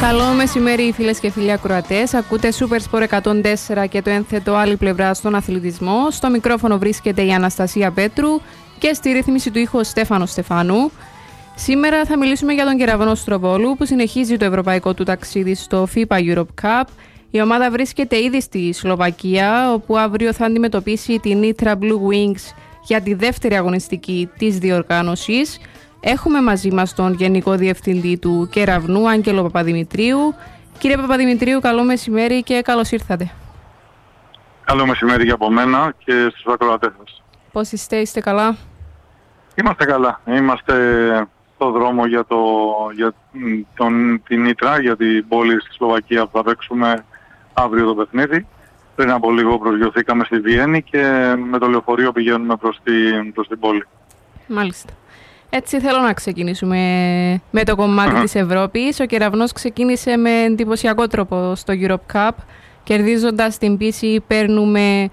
Καλό μεσημέρι φίλες και φίλοι ακροατές. Ακούτε Super Sport 104 και το ένθετο άλλη πλευρά στον αθλητισμό. Στο μικρόφωνο βρίσκεται η Αναστασία Πέτρου και στη ρύθμιση του ήχου ο Στέφανος Στεφάνου. Σήμερα θα μιλήσουμε για τον κεραυνό Στροβόλου που συνεχίζει το ευρωπαϊκό του ταξίδι στο FIBA Europe Cup. Η ομάδα βρίσκεται ήδη στη Σλοβακία, όπου αύριο θα αντιμετωπίσει την Nitra Blue Wings για τη δεύτερη αγωνιστική της διοργάνωσης. Έχουμε μαζί μας τον Γενικό Διευθυντή του Κεραυνού, Άγγελο Παπαδημητρίου. Κύριε Παπαδημητρίου, καλό μεσημέρι και καλώς ήρθατε. Καλό μεσημέρι για από μένα και στους ακροατές σας. Πώς είστε καλά? Είμαστε καλά. Είμαστε στο δρόμο για την Νίτρα, για την πόλη στη Σλοβακία που θα παίξουμε αύριο το παιχνίδι. Πριν από λίγο προσγειωθήκαμε στη Βιέννη και με το λεωφορείο πηγαίνουμε προς την πόλη. Μάλιστα. Έτσι θέλω να ξεκινήσουμε με το κομμάτι της Ευρώπης. Ο Κεραυνός ξεκίνησε με εντυπωσιακό τρόπο στο Europe Cup. Κερδίζοντας την πίση παίρνουμε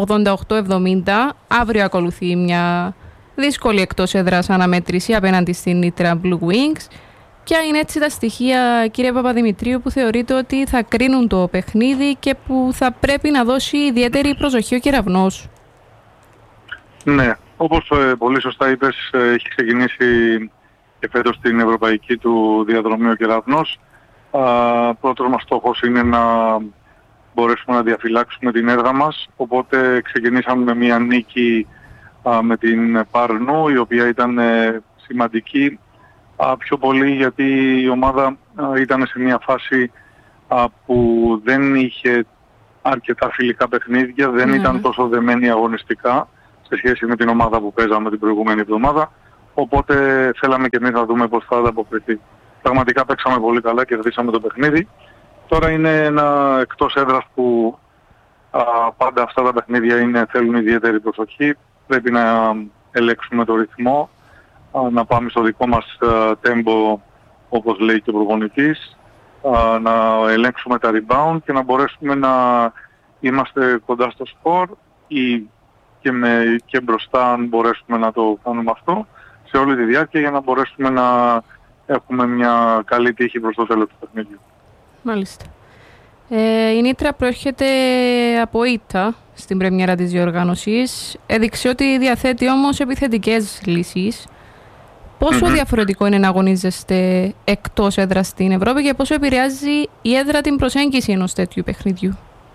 88-70. Αύριο ακολουθεί μια δύσκολη εκτός έδρας αναμέτρηση απέναντι στην Nitra Blue Wings. Ποια είναι έτσι τα στοιχεία, κύριε Παπαδημητρίου, που θεωρείτε ότι θα κρίνουν το παιχνίδι και που θα πρέπει να δώσει ιδιαίτερη προσοχή ο Κεραυνός? Ναι, όπως πολύ σωστά είπες, έχει ξεκινήσει και φέτος την ευρωπαϊκή του διαδρομή ο Κεραυνός. Πρώτος μας στόχος είναι να μπορέσουμε να διαφυλάξουμε την έδρα μας, οπότε ξεκινήσαμε με μια νίκη με την Παρνού, η οποία ήταν σημαντική πιο πολύ γιατί η ομάδα ήταν σε μια φάση που δεν είχε αρκετά φιλικά παιχνίδια, δεν ήταν τόσο δεμένη αγωνιστικά σε σχέση με την ομάδα που παίζαμε την προηγούμενη εβδομάδα, οπότε θέλαμε και εμείς να δούμε πώς θα ανταποκριθεί. Πραγματικά παίξαμε πολύ καλά, κερδίσαμε το παιχνίδι. Τώρα είναι ένα εκτός έδρας που πάντα αυτά τα παιχνίδια θέλουν ιδιαίτερη προσοχή. Πρέπει να ελέγξουμε το ρυθμό, να πάμε στο δικό μας tempo, όπως λέει και ο προπονητής, να ελέγξουμε τα rebound και να μπορέσουμε να είμαστε κοντά στο σκορ ή και μπροστά, αν μπορέσουμε να το κάνουμε αυτό σε όλη τη διάρκεια, για να μπορέσουμε να έχουμε μια καλή τύχη προς το τέλος του παιχνιδιού. Μάλιστα. Η Νίτρα προέρχεται από ήττα στην πρεμιέρα της διοργάνωσης. Έδειξε ότι διαθέτει όμως επιθετικές λύσεις. Πόσο διαφορετικό είναι να αγωνίζεστε εκτός έδρας στην Ευρώπη και πόσο επηρεάζει η έδρα την προσέγγιση ενός τέτοιου παιχνιδιού?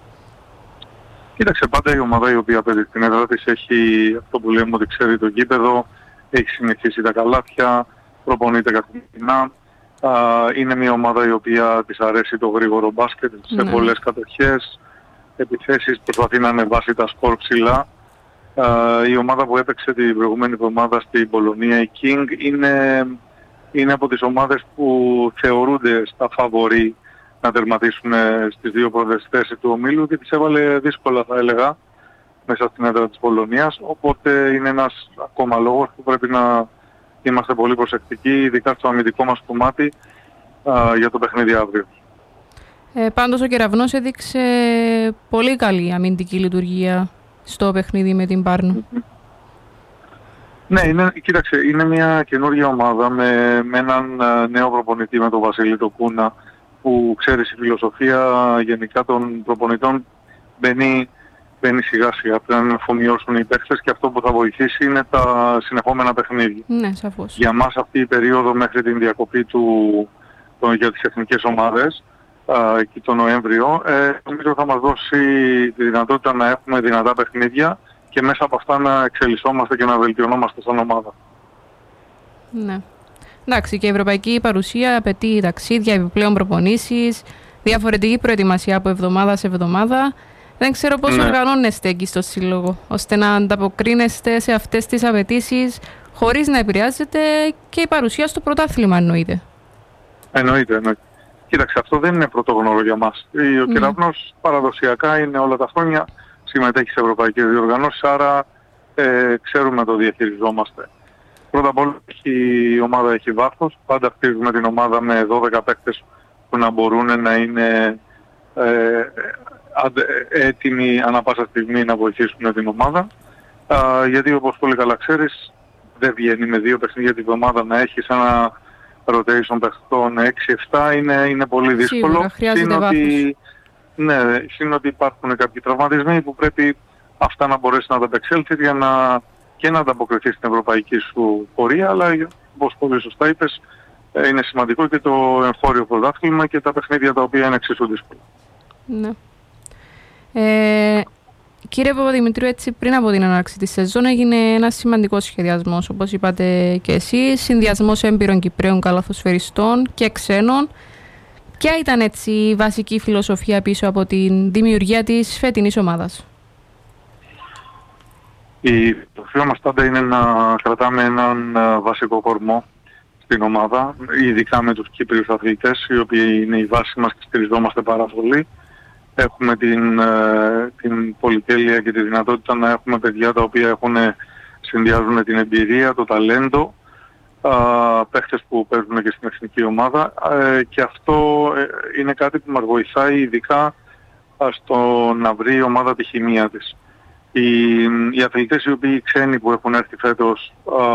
Κοίταξε, πάντα η ομάδα η οποία παίζει στην έδρα της έχει αυτό που λέμε ότι ξέρει το γήπεδο, έχει συνηθίσει τα καλάθια, προπονείται καθημερινά. Είναι μια ομάδα η οποία της αρέσει το γρήγορο μπάσκετ, σε πολλές κατοχές, επιθέσεις, προσπαθεί να ανεβάσει τα σκορ ψηλά. Η ομάδα που έπαιξε την προηγούμενη εβδομάδα στην Πολωνία, η King, είναι από τις ομάδες που θεωρούνται στα φαβορί να τερματίσουν στις δύο πρώτες θέσεις του ομίλου και τις έβαλε δύσκολα, θα έλεγα, μέσα στην έδρα της Πολωνίας, οπότε είναι ένας ακόμα λόγος που πρέπει να είμαστε πολύ προσεκτικοί, ειδικά στο αμυντικό μας κομμάτι, για το παιχνίδι αύριο. Πάντως ο Κεραυνός έδειξε πολύ καλή αμυντική λειτουργία στο παιχνίδι με την Πάρνου. Ναι, κοίταξε, είναι μια καινούργια ομάδα με έναν νέο προπονητή, με τον Βασίλη το Κούνα, που ξέρει η φιλοσοφία γενικά των προπονητών μπαίνει σιγά σιγά, πρέπει να αφομοιώσουν οι παίκτες και αυτό που θα βοηθήσει είναι τα συνεχόμενα παιχνίδια. Ναι, σαφώς. Για μας αυτή η περίοδο μέχρι την διακοπή για τις εθνικές ομάδες και το Νοέμβριο, νομίζω θα μας δώσει τη δυνατότητα να έχουμε δυνατά παιχνίδια και μέσα από αυτά να εξελισσόμαστε και να βελτιωνόμαστε σαν ομάδα. Ναι. Εντάξει, και η ευρωπαϊκή παρουσία απαιτεί ταξίδια, επιπλέον προπονήσεις, διαφορετική προετοιμασία από εβδομάδα σε εβδομάδα. Δεν ξέρω πώς οργανώνεστε εκεί στο σύλλογο, ώστε να ανταποκρίνεστε σε αυτές τις απαιτήσεις χωρίς να επηρεάζεται και η παρουσία στο πρωτάθλημα, εννοείται. Εννοείται. Κοίταξε, αυτό δεν είναι πρωτόγνωρο για μας. Ο Κεραυνός παραδοσιακά είναι όλα τα χρόνια, συμμετέχει σε ευρωπαϊκές διοργανώσεις, άρα ξέρουμε να το διαχειριζόμαστε. Πρώτα απ' όλα η ομάδα έχει βάθος, πάντα χτίζουμε την ομάδα με 12 παίκτες που να μπορούν να είναι έτοιμοι ανά πάσα στιγμή να βοηθήσουν την ομάδα. Γιατί όπως πολύ καλά ξέρεις, δεν βγαίνει με δύο παιχνίδια την εβδομάδα να έχεις ένα rotation παιχτών 6-7 είναι πολύ δύσκολο. Σίγουρα, χρειάζεται βάθος. Ναι, είναι ότι υπάρχουν κάποιοι τραυματισμοί που πρέπει αυτά να μπορέσει να τα ανταπεξέλθει για να ανταποκριθεί στην ευρωπαϊκή σου πορεία, αλλά όπως πολύ σωστά είπες, είναι σημαντικό και το εγχώριο πρωτάθλημα και τα παιχνίδια τα οποία είναι εξίσου δύσκολα. Ναι. Κύριε Παπαδημητρίου, έτσι πριν από την έναρξη της σεζόν έγινε ένας σημαντικός σχεδιασμός, όπως είπατε και εσείς, συνδυασμός έμπειρων Κυπραίων καλαθοσφαιριστών και ξένων. Ποια ήταν έτσι η βασική φιλοσοφία πίσω από την δημιουργία της φετινής ομάδας? Η φιλοσοφία μας πάντα είναι να κρατάμε έναν βασικό κορμό στην ομάδα, ειδικά με τους Κύπριους αθλητές, οι οποίοι είναι η βάση μας και στηριζόμαστε πάρα πολύ. Έχουμε την πολυτέλεια και τη δυνατότητα να έχουμε παιδιά τα οποία συνδυάζουν την εμπειρία, το ταλέντο, παίχτες που παίζουν και στην εθνική ομάδα, και αυτό είναι κάτι που μας βοηθάει ειδικά στο να βρει η ομάδα τη χημεία της. Οι αθλητές οι οποίοι ξένοι που έχουν έρθει φέτος,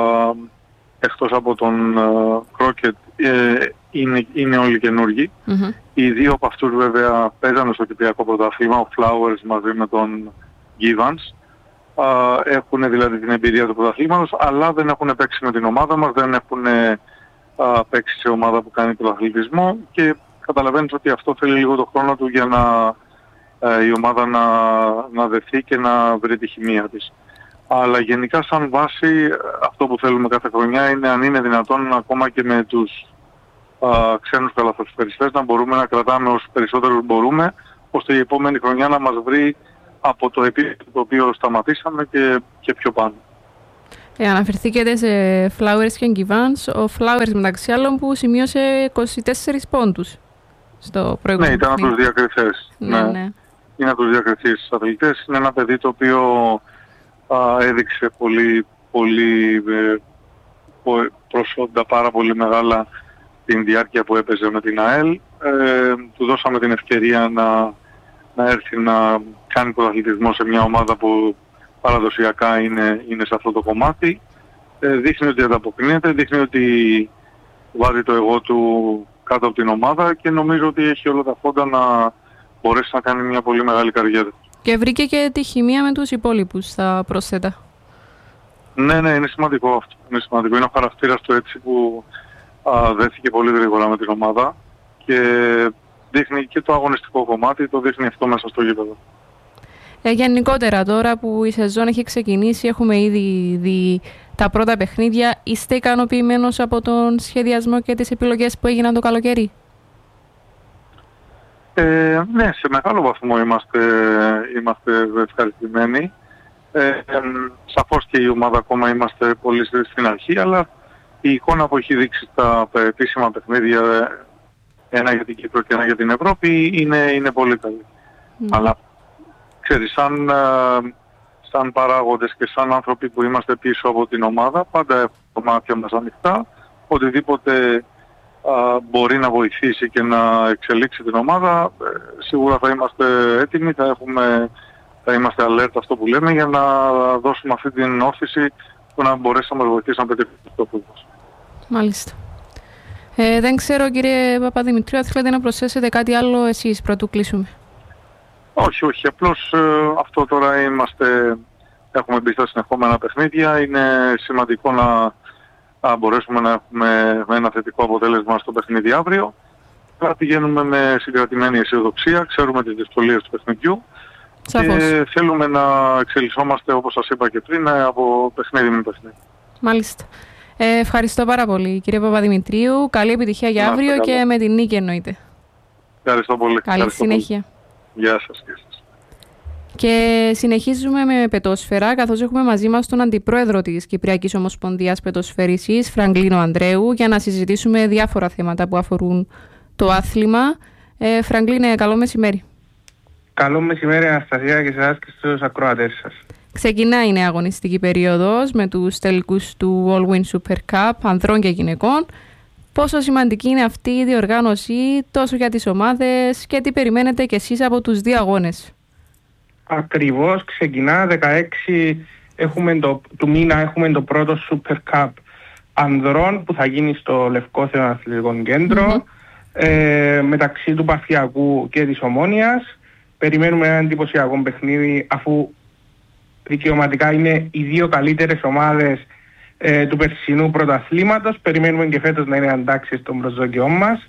εκτός από τον Κρόκετ, είναι όλοι καινούργοι. Mm-hmm. Οι δύο από αυτούς βέβαια παίζανε στο Κυπριακό Πρωτάθλημα, ο Flowers μαζί με τον Givans. Έχουν δηλαδή την εμπειρία του πρωταθλήματος, αλλά δεν έχουν παίξει με την ομάδα μας, δεν έχουν παίξει σε ομάδα που κάνει πρωταθλητισμό, και καταλαβαίνεις ότι αυτό θέλει λίγο το χρόνο του για η ομάδα να δεθεί και να βρει τη χημεία της. Αλλά γενικά σαν βάση αυτό που θέλουμε κάθε χρονιά είναι, αν είναι δυνατόν, ακόμα και με τους ξένους καλαθοσφαιριστές, να μπορούμε να κρατάμε όσους περισσότερους μπορούμε, ώστε η επόμενη χρονιά να μας βρει από το επίπεδο το οποίο σταματήσαμε και πιο πάνω. Αναφερθήκατε σε Flowers και Givans. Ο Flowers μεταξύ άλλων που σημείωσε 24 πόντους στο προηγούμενο. Ναι, ήταν από τους διακριθές. Ναι. Είναι από τους διακριθείς αθλητές. Είναι ένα παιδί το οποίο έδειξε πολύ προσόντα πάρα πολύ μεγάλα την διάρκεια που έπαιζε με την ΑΕΛ. Του δώσαμε την ευκαιρία να έρθει να κάνει πρωταθλητισμό σε μια ομάδα που παραδοσιακά είναι σε αυτό το κομμάτι. Δείχνει ότι ανταποκρίνεται, δείχνει ότι βάζει το εγώ του κάτω από την ομάδα, και νομίζω ότι έχει όλα τα φόντα να μπορέσει να κάνει μια πολύ μεγάλη καριέρα. Και βρήκε και τη χημεία με τους υπόλοιπους, θα προσθέτα. Ναι, είναι σημαντικό αυτό. Είναι ο χαρακτήρας του έτσι που δέθηκε πολύ γρήγορα με την ομάδα, και δείχνει και το αγωνιστικό κομμάτι, το δείχνει αυτό μέσα στο γήπεδο. Γενικότερα τώρα που η σεζόν έχει ξεκινήσει, έχουμε ήδη δει τα πρώτα παιχνίδια. Είστε ικανοποιημένος από τον σχεδιασμό και τις επιλογές που έγιναν το καλοκαίρι? Ναι, σε μεγάλο βαθμό είμαστε ευχαριστημένοι. Σαφώς και η ομάδα ακόμα είμαστε πολύ στην αρχή, αλλά η εικόνα που έχει δείξει στα επίσημα παιχνίδια, ένα για την Κύπρο και ένα για την Ευρώπη, είναι πολύ καλή. Αλλά ξέρεις, σαν παράγοντες και σαν άνθρωποι που είμαστε πίσω από την ομάδα, πάντα έχουμε το μάτια μας ανοιχτά. Οτιδήποτε μπορεί να βοηθήσει και να εξελίξει την ομάδα, σίγουρα θα είμαστε έτοιμοι, θα είμαστε alert, αυτό που λέμε, για να δώσουμε αυτή την όθηση που να μπορέσει να μας βοηθήσει να πετύχουμε το φούτμπολ. Μάλιστα. Δεν ξέρω, κύριε Παπαδημητρίου, αν θέλετε να προσθέσετε κάτι άλλο εσείς πρωτού κλείσουμε? Όχι. Απλώς αυτό τώρα έχουμε μπει στα συνεχόμενα παιχνίδια. Είναι σημαντικό να μπορέσουμε να έχουμε ένα θετικό αποτέλεσμα στο παιχνίδι αύριο. Τώρα πηγαίνουμε με συγκρατημένη αισιοδοξία, ξέρουμε τις δυσκολίες του παιχνιδιού. Σαφώς. Και θέλουμε να εξελισσόμαστε, όπως σας είπα και πριν, από παιχνίδι με παιχνίδι. Μάλιστα. Ευχαριστώ πάρα πολύ, κύριε Παπαδημητρίου. Καλή επιτυχία για αύριο και με την νίκη εννοείται. Ευχαριστώ πολύ. Καλή συνέχεια. Γεια σας. Και συνεχίζουμε με πετόσφαιρα, καθώς έχουμε μαζί μας τον Αντιπρόεδρο της Κυπριακής Ομοσπονδίας Πετοσφαιρικής, Φραγκλίνο Ανδρέου, για να συζητήσουμε διάφορα θέματα που αφορούν το άθλημα. Φραγκλίνε, καλό μεσημέρι. Καλό μεσημέρι, Αναστασία, και σε εσάς και στους ακροατές σας. Ξεκινάει η νέα αγωνιστική περίοδος με τους τελικούς του All Win Super Cup ανδρών και γυναικών. Πόσο σημαντική είναι αυτή η διοργάνωση τόσο για τις ομάδες και τι περιμένετε κι εσείς από τους δύο αγώνες? Ακριβώς, ξεκινά 16 του μήνα, έχουμε το πρώτο Super Cup ανδρών που θα γίνει στο Λευκό Αθλητικό Κέντρο, μεταξύ του Παφιακού και της Ομόνοιας. Περιμένουμε ένα εντυπωσιακό παιχνίδι, αφού δικαιωματικά είναι οι δύο καλύτερες ομάδες του περσινού πρωταθλήματος. Περιμένουμε και φέτος να είναι αντάξεις των προσδοκιών μας.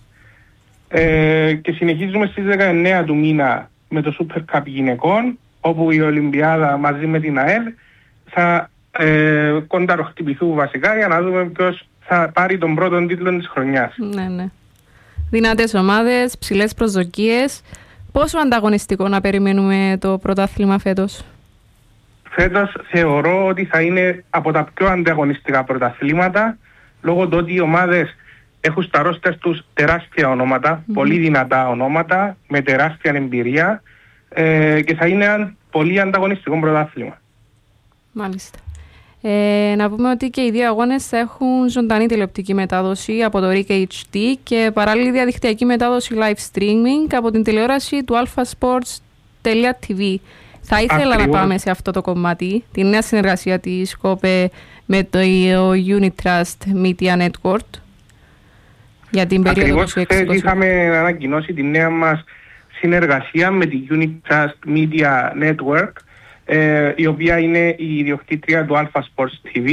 Και συνεχίζουμε στις 19 του μήνα με το Super Cup γυναικών, όπου η Ολυμπιάδα μαζί με την ΑΕΛ θα κονταροχτυπηθούν βασικά για να δούμε ποιος θα πάρει τον πρώτο τίτλο της χρονιάς. Ναι. Δυνατές ομάδες, ψηλές προσδοκίες. Πόσο ανταγωνιστικό να περιμένουμε το πρωτάθλημα φέτος? Φέτος θεωρώ ότι θα είναι από τα πιο ανταγωνιστικά πρωταθλήματα, λόγω του ότι οι ομάδες έχουν στα ρόστερ τους τεράστια ονόματα, πολύ δυνατά ονόματα, με τεράστια εμπειρία, και θα είναι ένα πολύ ανταγωνιστικό πρωτάθλημα. Μάλιστα. Να πούμε ότι και οι δύο αγώνες θα έχουν ζωντανή τηλεοπτική μετάδοση από το RIK HD και παράλληλη διαδικτυακή μετάδοση live streaming από την τηλεόραση του alphasports.tv. Θα ήθελα να πάμε σε αυτό το κομμάτι, τη νέα συνεργασία της ΚΟΠΕ με το Unitrust Media Network για την περίοδο του 2020. Είχαμε ανακοινώσει τη νέα μας συνεργασία με τη Unitrust Media Network, η οποία είναι η ιδιοκτήτρια του Alpha Sports TV,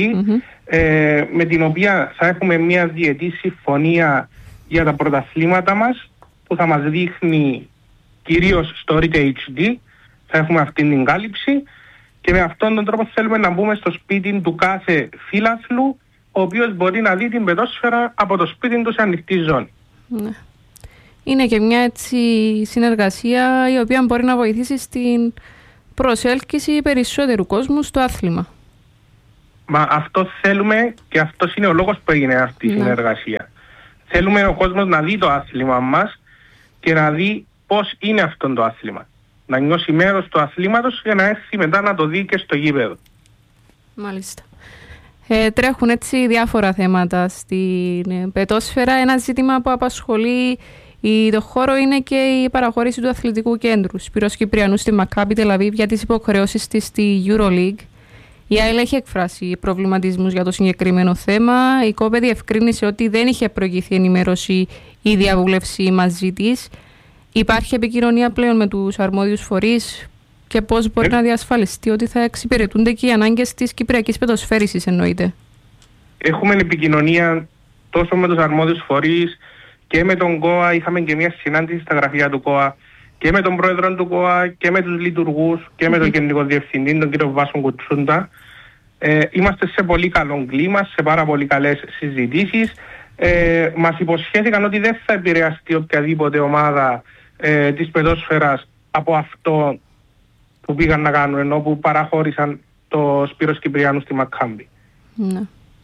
με την οποία θα έχουμε μια διετή συμφωνία για τα πρωταθλήματα μας, που θα μας δείχνει κυρίως στο RIK HD. Θα έχουμε αυτήν την κάλυψη και με αυτόν τον τρόπο θέλουμε να μπούμε στο σπίτι του κάθε φίλαθλου, ο οποίος μπορεί να δει την πεδόσφαιρα από το σπίτι του σε ανοιχτή ζώνη. Ναι. Είναι και μια έτσι συνεργασία η οποία μπορεί να βοηθήσει στην προσέλκυση περισσότερου κόσμου στο άθλημα. Μα αυτό θέλουμε και αυτός είναι ο λόγος που έγινε αυτή η συνεργασία. Θέλουμε ο κόσμος να δει το άθλημα μας και να δει πώς είναι αυτό το άθλημα. Να νιώσει μέρος του αθλήματος για να έρθει μετά να το δει και στο γήπεδο. Μάλιστα. Τρέχουν έτσι διάφορα θέματα στην πετόσφαιρα. Ένα ζήτημα που απασχολεί το χώρο είναι και η παραχώρηση του αθλητικού κέντρου Σπύρος Κυπριανού στη Μακάμπι Τελαβίβ για τις υποχρεώσεις της στη EuroLeague. Η ΑΕΛ έχει εκφράσει προβληματισμούς για το συγκεκριμένο θέμα. Η ΚΟΠΕ διευκρίνησε ότι δεν είχε προηγηθεί ενημέρωση ή διαβούλευση μαζί της. Υπάρχει επικοινωνία πλέον με τους αρμόδιους φορείς και πώς μπορεί να διασφαλιστεί ότι θα εξυπηρετούνται και οι ανάγκες της κυπριακής πεδοσφαίρισης, εννοείται? Έχουμε επικοινωνία τόσο με τους αρμόδιους φορείς και με τον ΚΟΑ. Είχαμε και μια συνάντηση στα γραφεία του ΚΟΑ και με τον πρόεδρο του ΚΟΑ και με τους λειτουργούς και με τον γενικό διευθυντή, τον κύριο Βάσον Κουτσούντα. Είμαστε σε πολύ καλό κλίμα, σε πάρα πολύ καλές συζητήσεις. Μας υποσχέθηκαν ότι δεν θα επηρεαστεί οποιαδήποτε ομάδα της πεδόσφαιρας από αυτό που πήγαν να κάνουν, ενώ που παραχώρησαν το Σπύρος Κυπριανού στη Μακάμπι. Ναι.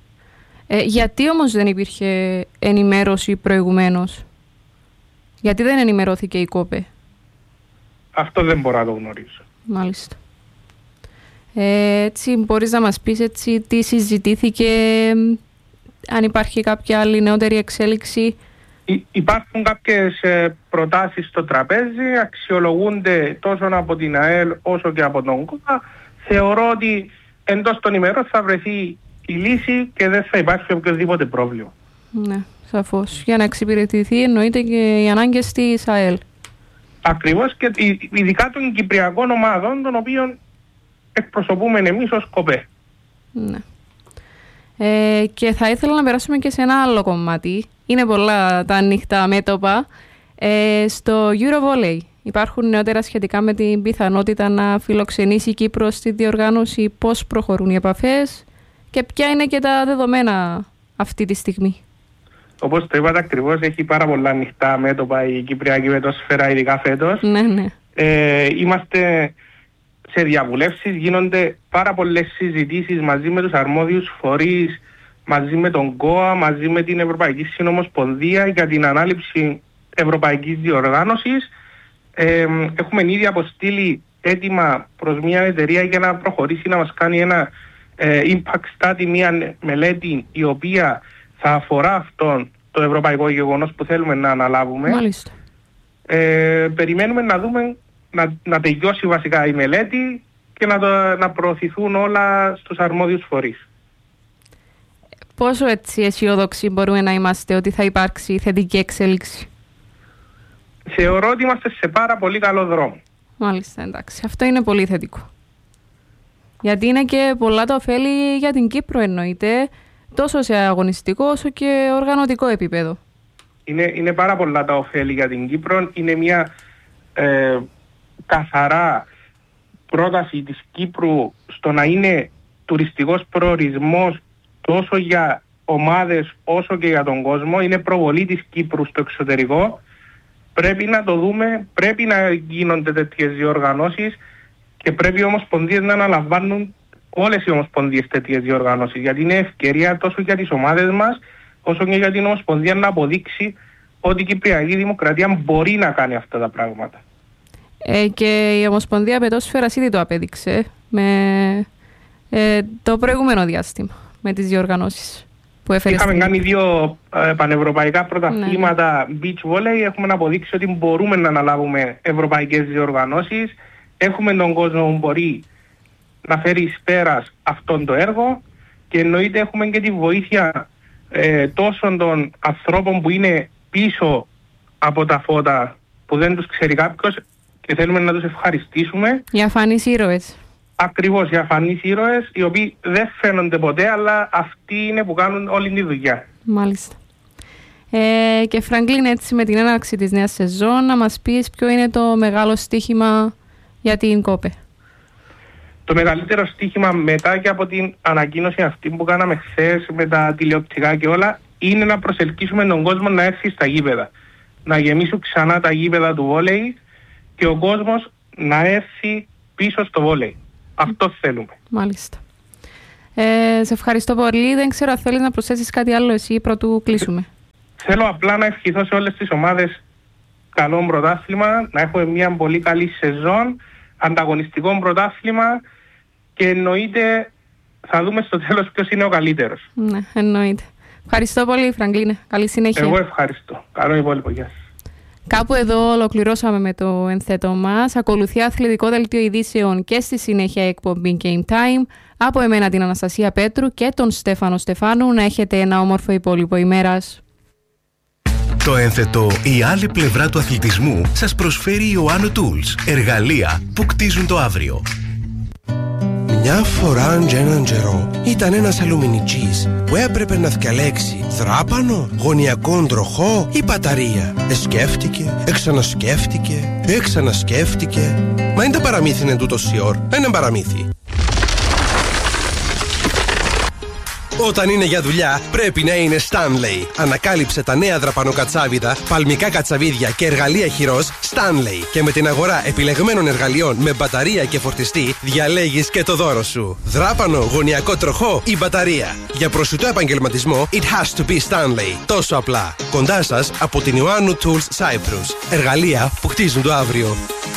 Γιατί όμως δεν υπήρχε ενημέρωση προηγουμένως? Γιατί δεν ενημερώθηκε η ΚΟΠΕ? Αυτό δεν μπορώ να το γνωρίζω. Μάλιστα. Έτσι μπορείς να μας πεις έτσι τι συζητήθηκε, αν υπάρχει κάποια άλλη νεότερη εξέλιξη? Υπάρχουν κάποιες προτάσεις στο τραπέζι, αξιολογούνται τόσο από την ΑΕΛ όσο και από τον ΚΟΑ. Θεωρώ ότι εντός των ημερών θα βρεθεί η λύση και δεν θα υπάρχει οποιοδήποτε πρόβλημα. Ναι, σαφώς. Για να εξυπηρετηθεί εννοείται και οι ανάγκες της ΑΕΛ. Ακριβώς, και ειδικά των κυπριακών ομάδων, των οποίων εκπροσωπούμε εμείς ως ΚΟΠΕ. Ναι. Και θα ήθελα να περάσουμε και σε ένα άλλο κομμάτι. Είναι πολλά τα ανοιχτά μέτωπα. Στο Eurovolley υπάρχουν νεότερα σχετικά με την πιθανότητα να φιλοξενήσει η Κύπρος στη διοργάνωση. Πώς προχωρούν οι επαφές και ποια είναι και τα δεδομένα αυτή τη στιγμή? Όπως το είπατε ακριβώς, έχει πάρα πολλά ανοιχτά μέτωπα η κυπριακή πεδόσφαιρα, ειδικά φέτος. Ναι. Είμαστε σε διαβουλεύσεις, γίνονται πάρα πολλές συζητήσεις μαζί με τους αρμόδιους φορείς, μαζί με τον ΚΟΑ, μαζί με την Ευρωπαϊκή Συνομοσπονδία για την ανάληψη ευρωπαϊκής διοργάνωσης. Έχουμε ήδη αποστείλει έτοιμα προς μια εταιρεία για να προχωρήσει να μας κάνει ένα impact study, μια μελέτη η οποία θα αφορά αυτόν το ευρωπαϊκό γεγονός που θέλουμε να αναλάβουμε. Μάλιστα. Περιμένουμε να δούμε, να τελειώσει βασικά η μελέτη και να προωθηθούν όλα στους αρμόδιους φορείς. Πόσο έτσι αισιόδοξοι μπορούμε να είμαστε ότι θα υπάρξει θετική εξέλιξη? Θεωρώ ότι είμαστε σε πάρα πολύ καλό δρόμο. Μάλιστα, εντάξει. Αυτό είναι πολύ θετικό. Γιατί είναι και πολλά τα ωφέλη για την Κύπρο, εννοείται, τόσο σε αγωνιστικό όσο και οργανωτικό επίπεδο. Είναι πάρα πολλά τα ωφέλη για την Κύπρο. Είναι μια καθαρά πρόταση της Κύπρου στο να είναι τουριστικός προορισμός τόσο για ομάδες όσο και για τον κόσμο. Είναι προβολή της Κύπρου στο εξωτερικό. Πρέπει να το δούμε, πρέπει να γίνονται τέτοιες διοργανώσεις και πρέπει οι ομοσπονδίες να αναλαμβάνουν, όλες οι ομοσπονδίες, τέτοιες διοργανώσεις, γιατί είναι ευκαιρία τόσο για τις ομάδες μας όσο και για την ομοσπονδία να αποδείξει ότι η Κυπριακή Δημοκρατία μπορεί να κάνει αυτά τα πράγματα. Και η Ομοσπονδία Πετόσφαιρας ήδη το απέδειξε με το προηγούμενο διάστημα, με τις διοργανώσεις που έφερε. Είχαμε κάνει 2 πανευρωπαϊκά πρωταθλήματα beach volley. Έχουμε αποδείξει ότι μπορούμε να αναλάβουμε ευρωπαϊκές διοργανώσεις. Έχουμε τον κόσμο που μπορεί να φέρει εις πέρας αυτόν το έργο και εννοείται έχουμε και τη βοήθεια τόσων των ανθρώπων που είναι πίσω από τα φώτα που δεν τους ξέρει κάποιος και θέλουμε να τους ευχαριστήσουμε. Οι αφανείς ήρωες. Ακριβώς, οι αφανείς ήρωες, οι οποίοι δεν φαίνονται ποτέ, αλλά αυτοί είναι που κάνουν όλη τη δουλειά. Μάλιστα. Και Φραγκλίν, έτσι με την έναρξη της νέας σεζόν, να μας πεις ποιο είναι το μεγάλο στοίχημα για την ΚΟΠΕ? Το μεγαλύτερο στοίχημα μετά και από την ανακοίνωση αυτή που κάναμε χθες με τα τηλεοπτικά και όλα, είναι να προσελκύσουμε τον κόσμο να έρθει στα γήπεδα. Να γεμίσουν ξανά τα γήπεδα του βόλεϊ και ο κόσμος να έρθει πίσω στο βόλεϊ. Αυτό θέλουμε. Μάλιστα. Σε ευχαριστώ πολύ. Δεν ξέρω αν θέλεις να προσθέσεις κάτι άλλο εσύ πρωτού κλείσουμε. Θέλω απλά να ευχηθώ σε όλες τις ομάδες καλό πρωτάθλημα, να έχουμε μια πολύ καλή σεζόν, ανταγωνιστικό πρωτάθλημα και εννοείται θα δούμε στο τέλος ποιος είναι ο καλύτερος. Ναι, εννοείται. Ευχαριστώ πολύ, Φραγκλίνε. Καλή συνέχεια. Εγώ ευχαριστώ. Καλό υπόλοιπο. Γεια σας. Κάπου εδώ ολοκληρώσαμε με το ενθέτω μας. Ακολουθεί αθλητικό δελτίο ειδήσεων και στη συνέχεια εκπομπή Game Time. Από εμένα την Αναστασία Πέτρου και τον Στέφανο Στεφάνου. Να έχετε ένα όμορφο υπόλοιπο ημέρας. Το ένθετο «Η άλλη πλευρά του αθλητισμού» σας προσφέρει η Oano Tools, εργαλεία που κτίζουν το αύριο. Μια φορά και έναν καιρό ήταν ένας αλουμινιτζής που έπρεπε να διαλέξει δράπανο, γωνιακόν τροχό ή μπαταρία. Σκέφτηκε, εξανασκέφτηκε, εξανασκέφτηκε. Μα είναι τα παραμύθι είναι τούτος η ώρα. Είναι παραμύθι. Όταν είναι για δουλειά, πρέπει να είναι Stanley. Ανακάλυψε τα νέα δραπανοκατσάβιδα, παλμικά κατσαβίδια και εργαλεία χειρός Stanley. Και με την αγορά επιλεγμένων εργαλείων με μπαταρία και φορτιστή, διαλέγεις και το δώρο σου. Δράπανο, γωνιακό τροχό ή μπαταρία. Για προσιτό επαγγελματισμό, it has to be Stanley. Τόσο απλά. Κοντά σας από την Oano Tools Cyprus. Εργαλεία που χτίζουν το αύριο.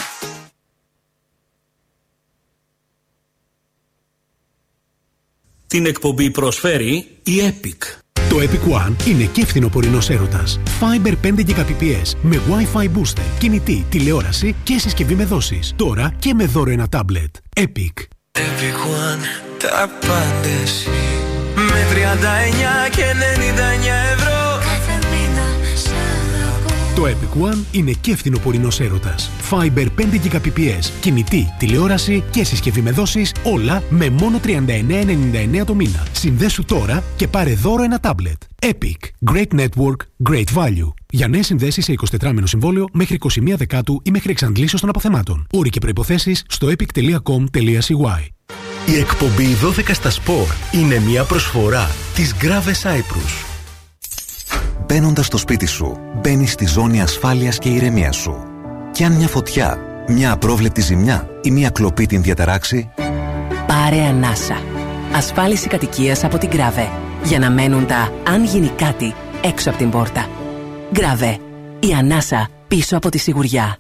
Την εκπομπή προσφέρει η Epic. Το Epic One είναι και φθινοπορεινός έρωτας. Fiber 5 Gbps με Wi-Fi booster, κινητή, τηλεόραση και συσκευή με δόσεις. Τώρα και με δώρο ένα τάμπλετ. Epic. Epic One, τα πάντα εσύ. Με 39 και 99 ευρώ. Κάθε μήνα σ' αγαπώ. Το Epic One είναι και φθινοπορεινός έρωτας. Fiber 5 Gbps, κινητή, τηλεόραση και συσκευή με δόσεις, όλα με μόνο 39,99 το μήνα. Συνδέσου τώρα και πάρε δώρο ένα τάμπλετ. Epic. Great network, great value. Για νέες συνδέσεις σε 24μηνο συμβόλαιο μέχρι 21 Δεκάτου ή μέχρι εξαντλήσεως των αποθεμάτων. Όροι και προϋποθέσεις στο epic.com.cy. Η εκπομπή 12 στα σπορ είναι μια προσφορά της Grave Cyprus. Μπαίνοντας στο σπίτι σου, μπαίνεις στη ζώνη ασφάλειας και ηρεμίας σου. Κι αν μια φωτιά, μια απρόβλεπτη ζημιά ή μια κλοπή την διαταράξει, πάρε ανάσα. Ασφάλιση κατοικίας από την Grave. Για να μένουν τα «αν γίνει κάτι» έξω από την πόρτα. Grave. Η ανάσα πίσω από τη σιγουριά.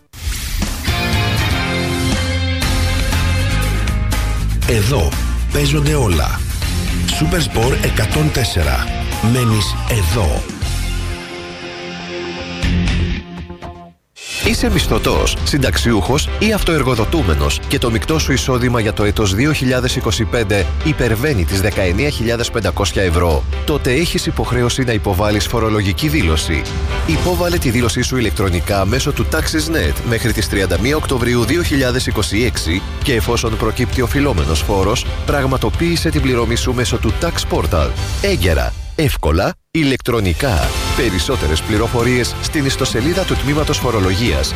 Εδώ παίζονται όλα. Super Sport 104. Μένεις εδώ. Είσαι μισθωτός, συνταξιούχος ή αυτοεργοδοτούμενος και το μεικτό σου εισόδημα για το έτος 2025 υπερβαίνει τις 19.500 ευρώ. Τότε έχεις υποχρέωση να υποβάλεις φορολογική δήλωση. Υπόβαλε τη δήλωσή σου ηλεκτρονικά μέσω του Taxes.net μέχρι τις 31 Οκτωβρίου 2026 και εφόσον προκύπτει οφειλόμενος φόρος, πραγματοποίησε την πληρωμή σου μέσω του Tax Portal. Έγκαιρα, εύκολα, ηλεκτρονικά. Περισσότερες πληροφορίες στην ιστοσελίδα του Τμήματος Φορολογίας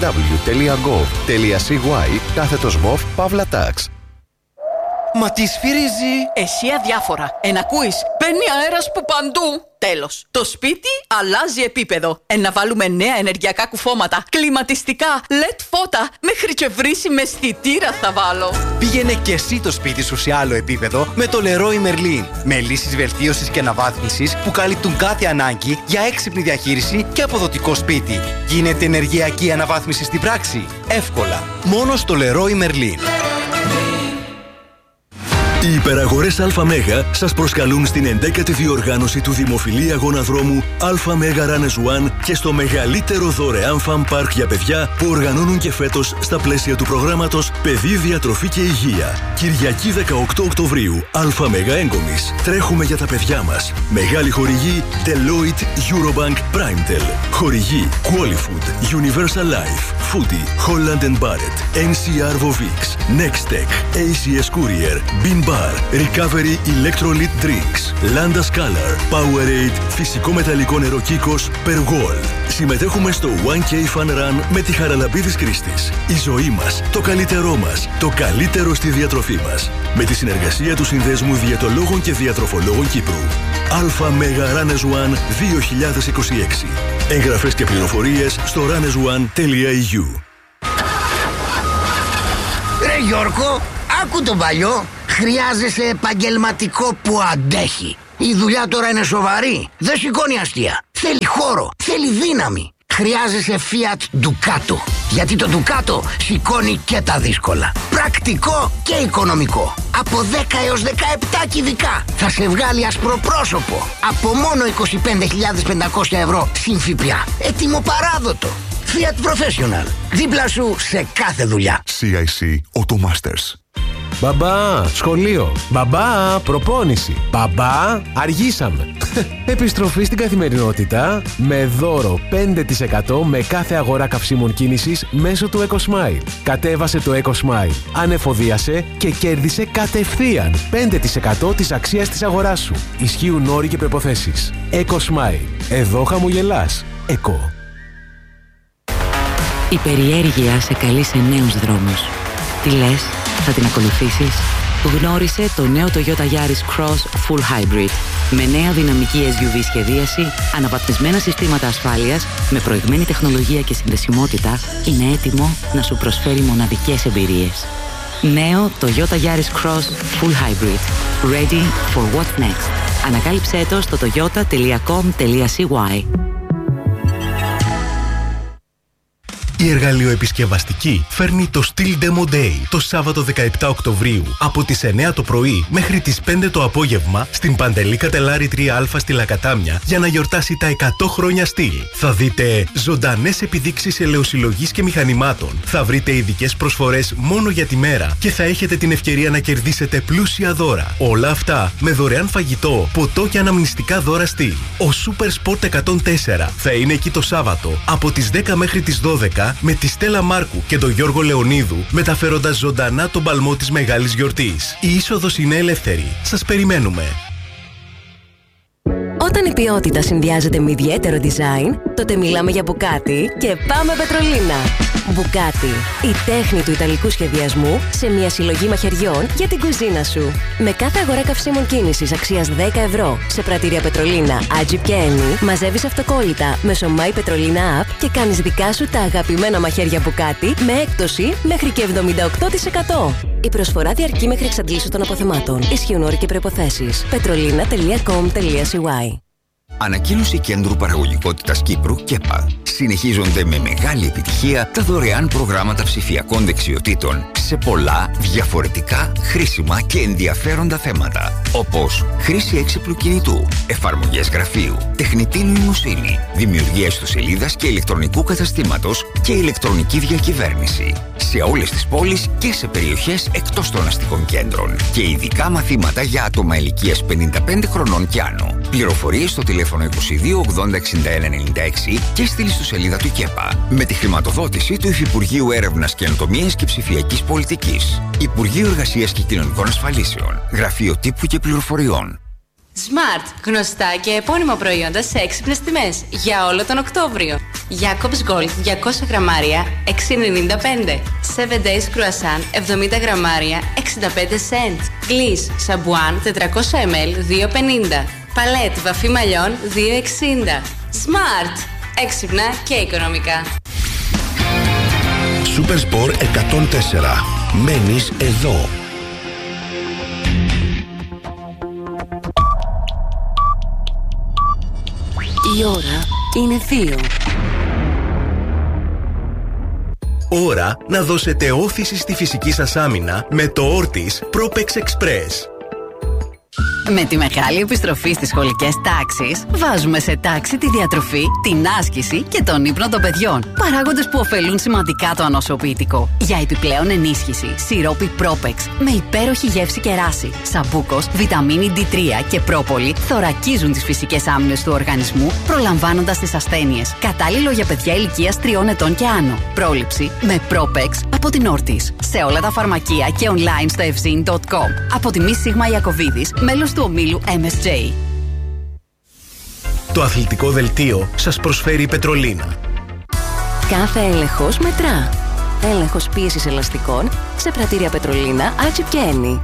www.gov.cy/MOV/tax. Μα τι σφυρίζει? Εσύ αδιάφορα. Ακούεις, παίρνει αέρας που παντού. Τέλος. Το σπίτι αλλάζει επίπεδο. Να βάλουμε νέα ενεργειακά κουφώματα, κλιματιστικά, LED φώτα, μέχρι και βρύση με αισθητήρα θα βάλω. Πήγαινε και εσύ το σπίτι σου σε άλλο επίπεδο με το Leroy Merlin. Με λύσεις βελτίωσης και αναβάθμισης που καλύπτουν κάθε ανάγκη για έξυπνη διαχείριση και αποδοτικό σπίτι. Γίνεται ενεργειακή αναβάθμιση στην πράξη. Εύκολα. Μόνο στο Leroy Merlin. Οι υπεραγορές ΑΜΕΓΑ σας προσκαλούν στην 11η διοργάνωση του δημοφιλή αγώνα δρόμου ΑΜΕΓΑ Runners One και στο μεγαλύτερο δωρεάν φαν πάρκ για παιδιά που οργανώνουν και φέτος στα πλαίσια του προγράμματος Παιδί, Διατροφή και Υγεία. Κυριακή 18 Οκτωβρίου, ΑΜΕΓΑ Έγκομης. Τρέχουμε για τα παιδιά μας. Μεγάλη χορηγή Deloitte, Eurobank, Primetel. Χορηγή Qualifood, Universal Life, Footy, Holland & Barrett, NCR Vovix, Nextech, ACS Courier, Bin Bar, Recovery Electrolyte Drinks, Landas Color, Powerade, φυσικό μεταλλικό νερό Kikos, Pergol. Συμμετέχουμε στο 1K Fun Run με τη Χαραλαμπίδης Κρίστης. Η ζωή μας, το καλύτερό μας, το καλύτερο στη διατροφή μας. Με τη συνεργασία του Συνδέσμου Διαιτολόγων και Διατροφολόγων Κύπρου. ΑΜΕΓΑ Runners One 2026. Εγγραφές και πληροφορίες στο runnersone.eu. Ρε Γιώργο, άκου τον παλιό. Χρειάζεσαι επαγγελματικό που αντέχει. Η δουλειά τώρα είναι σοβαρή. Δεν σηκώνει αστεία. Θέλει χώρο, θέλει δύναμη. Χρειάζεσαι Fiat Ducato. Γιατί το Ducato σηκώνει και τα δύσκολα. Πρακτικό και οικονομικό. Από 10 έως 17 κυβικά. Θα σε βγάλει ασπροπρόσωπο. Από μόνο 25.500 ευρώ συν ΦΠΑ. Έτοιμο παράδοτο. Fiat Professional. Δίπλα σου σε κάθε δουλειά. CIC Automasters. Μπαμπά, σχολείο. Μπαμπά, προπόνηση. Μπαμπά, αργήσαμε. Επιστροφή στην καθημερινότητα με δώρο 5% με κάθε αγορά καυσίμων κίνησης μέσω του EcoSmile. Κατέβασε το EcoSmile, ανεφοδίασε και κέρδισε κατευθείαν 5% της αξίας της αγοράς σου. Ισχύουν όροι και προϋποθέσεις. EcoSmile. Εδώ χαμογελάς. Eco. Η περιέργεια σε καλεί σε νέους δρόμους. Τι λες, θα την ακολουθήσεις? Γνώρισε το νέο Toyota Yaris Cross Full Hybrid. Με νέα δυναμική SUV σχεδίαση, αναβαθμισμένα συστήματα ασφάλειας, με προηγμένη τεχνολογία και συνδεσιμότητα, είναι έτοιμο να σου προσφέρει μοναδικές εμπειρίες. Νέο Toyota Yaris Cross Full Hybrid. Ready for what's next. Ανακάλυψέ το στο toyota.com.cy. Η εργαλειοεπισκευαστική φέρνει το Steel Demo Day το Σάββατο 17 Οκτωβρίου από τις 9 το πρωί μέχρι τις 5 το απόγευμα στην Παντελή Κατελάρη 3Α στη Λακατάμια για να γιορτάσει τα 100 χρόνια Steel. Θα δείτε ζωντανές επιδείξεις ελαιοσυλλογής και μηχανημάτων. Θα βρείτε ειδικές προσφορές μόνο για τη μέρα και θα έχετε την ευκαιρία να κερδίσετε πλούσια δώρα. Όλα αυτά με δωρεάν φαγητό, ποτό και αναμνηστικά δώρα Steel. Ο Super Sport 104 θα είναι εκεί το Σάββατο από τις 10 μέχρι τις 12 με τη Στέλλα Μάρκου και τον Γιώργο Λεωνίδου, μεταφέροντας ζωντανά τον παλμό της μεγάλης γιορτής. Η είσοδος είναι ελεύθερη. Σας περιμένουμε. Όταν η ποιότητα συνδυάζεται με ιδιαίτερο design, τότε μιλάμε για Μπουκάτι και πάμε Πετρολίνα. Μπουκάτι, η τέχνη του ιταλικού σχεδιασμού σε μια συλλογή μαχαιριών για την κουζίνα σου. Με κάθε αγορά καυσίμων κίνησης αξίας 10 ευρώ σε πρατήρια Πετρολίνα, Agip και Eni, μαζεύεις αυτοκόλλητα μέσω My Petrolina App και κάνεις δικά σου τα αγαπημένα μαχαίρια Μπουκάτι με έκπτωση μέχρι και 78%. Η προσφορά διαρκεί μέχρι εξαντλήσεως των αποθεμάτων. Ισχύουν όροι και προϋποθέσεις. Petrolina.com.cy. Ανακοίνωση Κέντρου Παραγωγικότητας Κύπρου ΚΕΠΑ. Συνεχίζονται με μεγάλη επιτυχία τα δωρεάν προγράμματα ψηφιακών δεξιοτήτων σε πολλά, διαφορετικά, χρήσιμα και ενδιαφέροντα θέματα. Όπως χρήση έξυπνου κινητού, εφαρμογές γραφείου, τεχνητή νοημοσύνη, δημιουργία ιστοσελίδας και ηλεκτρονικού καταστήματος και ηλεκτρονική διακυβέρνηση. Σε όλες τις πόλεις και σε περιοχές εκτός των αστικών κέντρων. Και ειδικά μαθήματα για άτομα ηλικίας 55 χρονών και άνω. Πληροφορίες στο τηλέφωνο 22 80 61 96 και στη ιστοσελίδα του ΚΕΠΑ. Με τη χρηματοδότηση του Υφυπουργείου Έρευνας, Καινοτομίας και Ψηφιακής Πολιτικής. Υπουργείο Εργασίας και Κοινωνικών Ασφαλίσεων. Γραφείο Τύπου και Πληροφοριών. Smart. Γνωστά και επώνυμα προϊόντα σε έξυπνες τιμές για όλο τον Οκτώβριο. Jacob's Gold 200 γραμμάρια 6,95. 7 Days Croissant 70 γραμμάρια 65 cents. Gliss Σαμπουάν 400 ml 2,50. Παλέτ βαφή μαλλιών 2,60. Smart. Έξυπνα και οικονομικά. Supersport 104. Μένεις εδώ. Η ώρα είναι 2. Ώρα να δώσετε όθηση στη φυσική σας άμυνα με το Ortis Propex Express. Με τη μεγάλη επιστροφή στις σχολικές τάξεις, βάζουμε σε τάξη τη διατροφή, την άσκηση και τον ύπνο των παιδιών. Παράγοντες που ωφελούν σημαντικά το ανοσοποιητικό. Για επιπλέον ενίσχυση, σιρόπι Propex με υπέροχη γεύση και ράση, σαμπούκος, βιταμίνη D3 και πρόπολη θωρακίζουν τις φυσικές άμυνες του οργανισμού, προλαμβάνοντας τις ασθένειες. Κατάλληλο για παιδιά ηλικίας 3 ετών και άνω. Πρόληψη με Propex από την Ortis. Σε όλα τα φαρμακεία και online στο evzin.com. Από τη Μη Σίγμα Ιακωβίδης, μέλος του ομίλου MSJ. Το αθλητικό δελτίο σας προσφέρει η Πετρολίνα. Κάθε έλεγχος μετρά. Έλεγχος πίεσης ελαστικών σε πρατήρια Πετρολίνα, Άτσιπ και Ένι.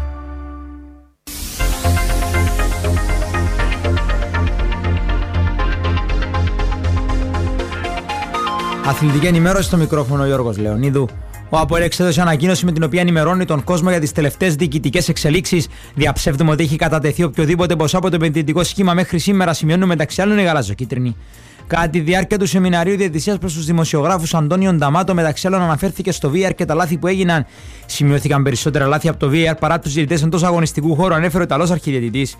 Αθλητική ενημέρωση στο μικρόφωνο Γιώργος Λεωνίδου. Ο ΑΠΟΕΛ εξέδωσε ανακοίνωση με την οποία ενημερώνει τον κόσμο για τις τελευταίες διοικητικές εξελίξεις. Διαψεύδουμε ότι έχει κατατεθεί οποιοδήποτε ποσό από το επενδυτικό σχήμα μέχρι σήμερα, σημειώνουν μεταξύ άλλων οι γαλαζοκίτρινοι. Κατά τη διάρκεια του σεμιναρίου διαιτησίας προς τους δημοσιογράφους, Αντώνιο Νταμάτο μεταξύ άλλων αναφέρθηκε στο VR και τα λάθη που έγιναν. Σημειώθηκαν περισσότερα λάθη από το VR παρά τους διαιτητές εντός αγωνιστικού χώρου, ανέφερε ο Ιταλός αρχιδιαιτητής.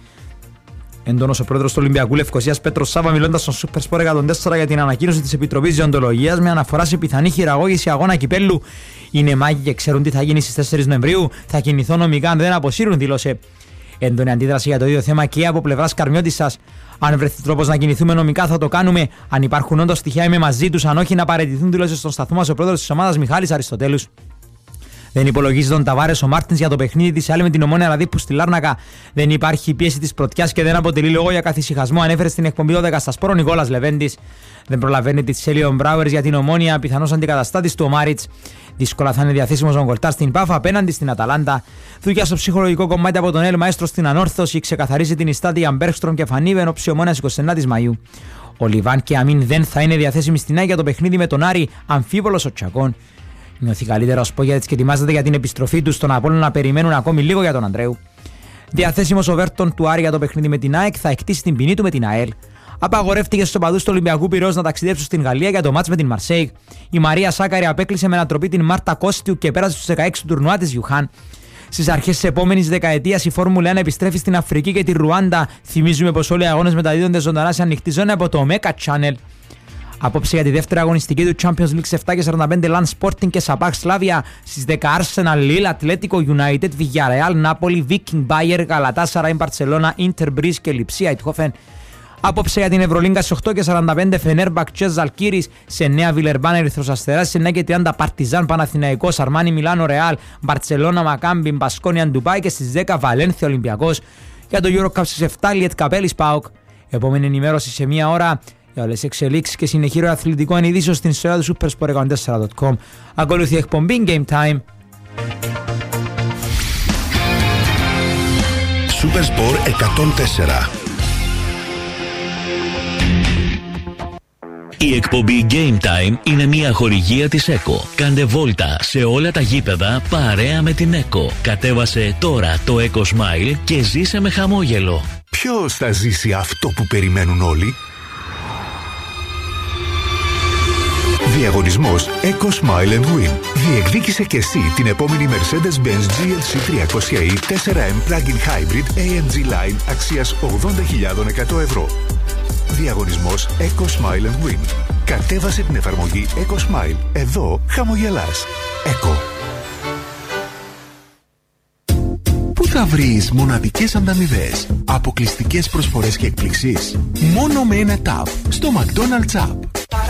Εντόνως ο πρόεδρος του Ολυμπιακού Λευκωσίας Πέτρος Σάβα, μιλώντας στον Supersport 104 για την ανακοίνωση της Επιτροπής Διοντολογίας με αναφορά σε πιθανή χειραγώγηση αγώνα κυπέλλου. Είναι μάγοι και ξέρουν τι θα γίνει στις 4 Νοεμβρίου. Θα κινηθώ νομικά αν δεν αποσύρουν, δήλωσε. Έντονη αντίδραση για το ίδιο θέμα και από πλευράς Καρμιώτισσας. Αν βρεθεί τρόπος να κινηθούμε νομικά, θα το κάνουμε. Αν υπάρχουν όντως στοιχεία, είμαι μαζί τους. Αν όχι, να παραιτηθούν, δήλωσε στον σταθμό μας ο πρόεδρος της ομάδας Μιχάλης Αριστοτέλους. Δεν υπολογίζει τον Ταβάρες ο Μάρτινς για το παιχνίδι της ΑΕΛ με την Ομόνια Λαδίππου στη Λάρνακα. Δεν υπάρχει πίεση της πρωτιάς και δεν αποτελεί λόγο για καθησυχασμό, ανέφερε στην εκπομπή 12 στα Σπόρο Νικόλας Λεβέντης. Δεν προλαβαίνει τη Σέλιον Μπράουερς για την Ομόνια, πιθανός αντικαταστάτης του ο Μάριτς. Δύσκολα θα είναι διαθέσιμος ο Γκολτάρ στην Πάφα απέναντι στην Αταλάντα. Δουλειά στο ψυχολογικό κομμάτι από τον Ελ Μαέστρο στην Ανόρθωση, ξεκαθαρίζει την Ιστάτια Μπέρκστρομ και Φανίβεν όψη Ομόνιας 29 Μαΐου. Ο Λιβάν και Αμίν δεν θα είναι διαθέσιμοι στην ΑΕΚ για το παιχνίδι με τον Άρη, αμφίβολος ο Τσακών. Νιώθει καλύτερα ο Σπόγιατς και ετοιμάζεται για την επιστροφή του στον Απόλλωνα να περιμένουν ακόμη λίγο για τον Ανδρέου. Διαθέσιμος ο Βέρτον του Άρη για το παιχνίδι με την ΑΕΚ θα εκτίσει την ποινή του με την ΑΕΛ. Απαγορεύτηκε στους οπαδούς του Ολυμπιακού Πειραιώς να ταξιδέψουν στην Γαλλία για το μάτς με την Μαρσέιγ. Η Μαρία Σάκαρη απέκλεισε με ανατροπή την Μάρτα Κώστιου και πέρασε στους 16 του τουρνουά της Γιουχάν. Στις αρχές της επόμενης δεκαετίας η Φόρμουλα 1 επιστρέφει στην Αφρική και τη Ρουάντα. Θυμίζουμε πως όλοι οι αγώνες μεταδίδονται ζωντανά σε ανοιχτή ζώνη από το Omega Channel. Απόψε για τη δεύτερη αγωνιστική του Champions League σε 7:45 Land Sporting και Σαπάκ Σλάβια. Στις 10 Arsenal, Lille, Atletico United, Villarreal, Napoli, Viking, Bayer, Galatasaray, Barcelona, Inter, Breeze και Lipsia Eindhoven. Απόψε για την Ευρωλίγκα στις 8:45 Fenerbahçe, Ζαλκύρης, σε 9 Βιλερμπάν, Ερυθρός Αστέρας, σε 9:30 Παρτιζάν, Παναθηναϊκός, Αρμάνι, Μιλάνο, Ρεάλ, Μπαρτσελώνα, Μακάμπι, Μπασκόνια, Ντουμπάι και στις 10 Βαλένθια, Ολυμπιακός. Για το Eurocup στις 7 Λιετ Καπέλης, ΠΑΟΚ. Επόμενη ενημέρωση σε 1 ώρα για όλες τις εξελίξεις και συνεχείρο αθλητικών ειδήσεων στην ιστορία του Supersport104.com. Ακολουθεί εκπομπή Game Time. Supersport 104. Η εκπομπή Game Time είναι μια χορηγία της ΕΚΟ. Κάντε βόλτα σε όλα τα γήπεδα παρέα με την ΕΚΟ. Κατέβασε τώρα το ΕΚΟ Smile και ζήσε με χαμόγελο. Ποιος θα ζήσει αυτό που περιμένουν όλοι? Διαγωνισμός Eco Smile and Win. Διεκδίκησε και εσύ την επόμενη Mercedes-Benz GLC 300e 4M Plug-in Hybrid AMG Line αξίας 80.100 ευρώ. Διαγωνισμός Eco Smile and Win. Κατέβασε την εφαρμογή Eco Smile. Εδώ χαμογελάς. Eco. Πού θα βρεις μοναδικές ανταμοιβές, αποκλειστικές προσφορές και εκπληξίες? Μόνο με ένα tap στο McDonald's App.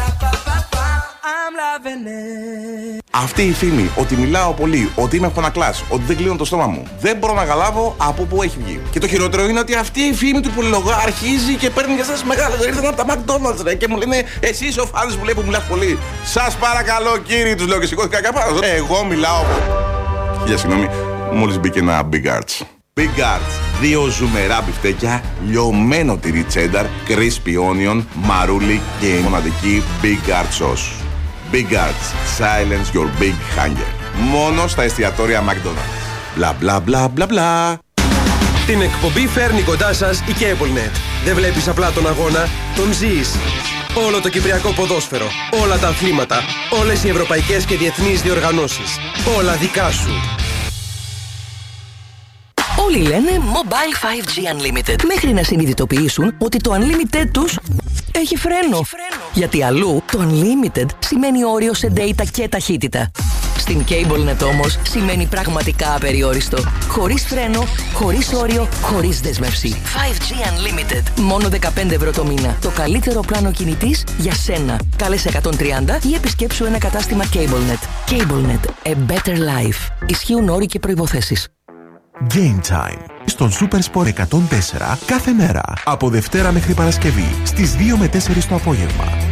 Αυτή η φήμη ότι μιλάω πολύ, ότι είμαι αυτονακλάς, ότι δεν κλείνω το στόμα μου, δεν μπορώ να καταλάβω από πού έχει βγει. Και το χειρότερο είναι ότι αυτή η φήμη του πολυλογά αρχίζει και παίρνει για σας μεγάλα. Ήρθαν από τα McDonald's ρε, και μου λένε εσύ είσαι ο φάνης που λέει που μιλάς πολύ. Σας παρακαλώ κύριοι, τους λέω και σηκώθηκα κάπου. Εγώ μιλάω. Για συγγνώμη, μόλις μπήκε ένα Big Arts. Big Arts, 2 ζουμερά μπιφτέκια, λιωμένο τυρί τσένταρ, crispy onion, μαρούλι και η μοναδική Big Arts sauce. Big Arts, silence your big hunger. Μόνο στα εστιατόρια McDonald's. Μπλα μπλα μπλα μπλα μπλα. Την εκπομπή φέρνει κοντά σας η CableNet. Δεν βλέπεις απλά τον αγώνα, τον ζεις. Όλο το κυπριακό ποδόσφαιρο, όλα τα αθλήματα, όλες οι ευρωπαϊκές και διεθνείς διοργανώσεις. Όλα δικά σου. Όλοι λένε Mobile 5G Unlimited, μέχρι να συνειδητοποιήσουν ότι το Unlimited τους έχει φρένο. Γιατί αλλού το Unlimited σημαίνει όριο σε data και ταχύτητα. Στην CableNet όμως σημαίνει πραγματικά απεριόριστο. Χωρίς φρένο, χωρίς όριο, χωρίς δέσμευση. 5G Unlimited. Μόνο 15 ευρώ το μήνα. Το καλύτερο πλάνο κινητής για σένα. Κάλεσε 130 ή επισκέψου ένα κατάστημα CableNet. CableNet. A better life. Ισχύουν όροι και προϋποθέσεις. Game Time στον Super Sport 104 κάθε μέρα από Δευτέρα μέχρι Παρασκευή στις 2 με 4 το απόγευμα.